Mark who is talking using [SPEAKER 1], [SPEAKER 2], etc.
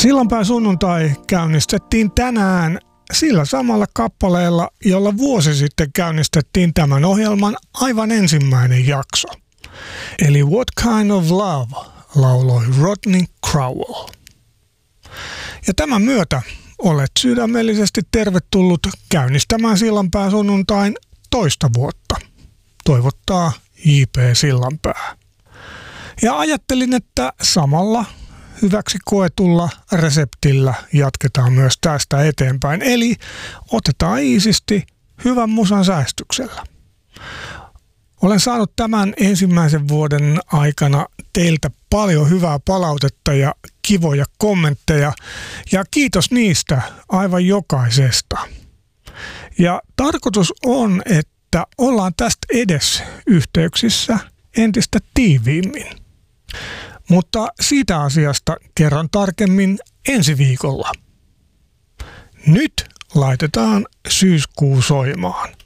[SPEAKER 1] Sillanpää sunnuntai käynnistettiin tänään sillä samalla kappaleella, jolla vuosi sitten käynnistettiin tämän ohjelman aivan ensimmäinen jakso. Eli What Kind of Love lauloi Rodney Crowell. Ja tämän myötä olet sydämellisesti tervetullut käynnistämään Sillanpää sunnuntain toista vuotta. Toivottaa J.P. Sillanpää. Ja ajattelin, että samalla hyväksi koetulla reseptillä jatketaan myös tästä eteenpäin. Eli otetaan iisisti hyvän musan säästyksellä. Olen saanut tämän ensimmäisen vuoden aikana teiltä paljon hyvää palautetta ja kivoja kommentteja. Ja kiitos niistä aivan jokaisesta. Ja tarkoitus on, että ollaan tästä edes yhteyksissä entistä tiiviimmin. Mutta siitä asiasta kerron tarkemmin ensi viikolla. Nyt laitetaan syyskuu soimaan.